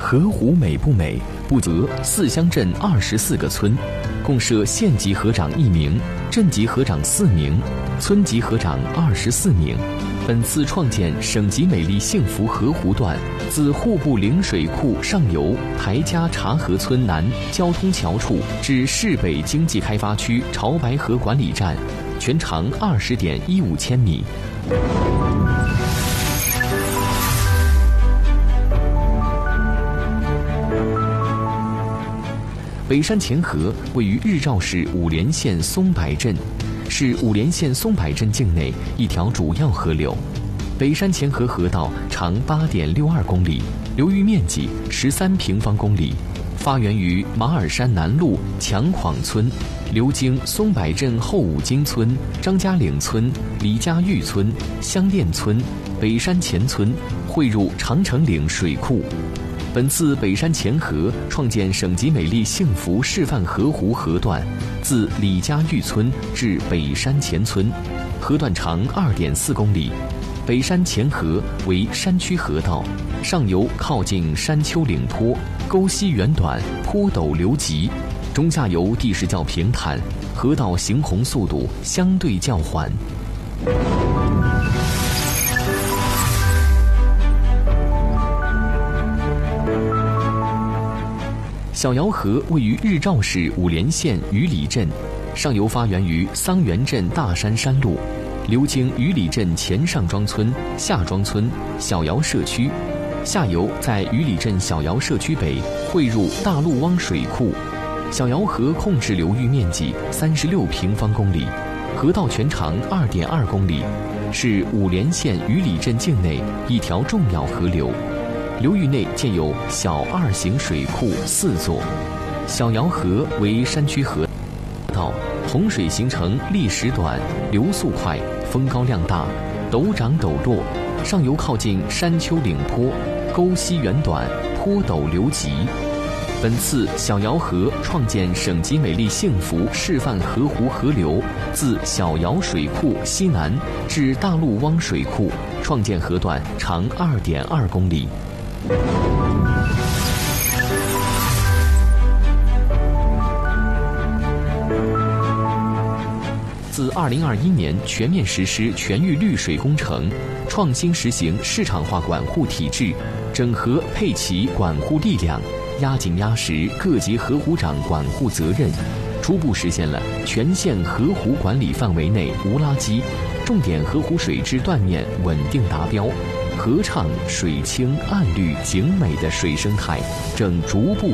河湖美不美？不则四乡镇24个村，共设县级河长1名，镇级河长4名，村级河长24名。本次创建省级美丽幸福河湖段，自户部陵水库上游台家茶河村南交通桥处至市北经济开发区潮白河管理站，全长20.15千米。北山前河位于日照市五莲县松柏镇，是五莲县松柏镇境内一条主要河流。北山前河河道长8.62公里，流域面积13平方公里，发源于马尔山南路强匡村，流经松柏镇后五经村、张家岭村、李家峪村、香店村、北山前村，汇入长城岭水库。本次北山前河创建省级美丽幸福示范河湖河段，自李家峪村至北山前村，河段长2.4公里。北山前河为山区河道，上游靠近山丘岭坡，沟溪远短，坡陡流急；中下游地势较平坦，河道行洪速度相对较缓。小窑河位于日照市五莲县鱼里镇，上游发源于桑园镇大山山路，流经鱼里镇前上庄村、下庄村、小窑社区，下游在鱼里镇小窑社区北汇入大陆汪水库。小窑河控制流域面积36平方公里，河道全长2.2公里，是五莲县鱼里镇境内一条重要河流。流域内建有小2型水库4座。小窑河为山区河道，洪水形成历时短，流速快，风高浪大，陡涨陡落，上游靠近山丘岭坡，沟溪远短，坡陡流急。本次小窑河创建省级美丽幸福示范河湖河流，自小窑水库西南至大陆汪水库，创建河段长2.2公里。自2021年全面实施全域绿水工程，创新实行市场化管护体制，整合配齐管护力量，压紧压实各级河湖长管护责任，初步实现了全县河湖管理范围内无垃圾，重点河湖水质断面稳定达标，河畅水清岸绿景美的水生态正逐步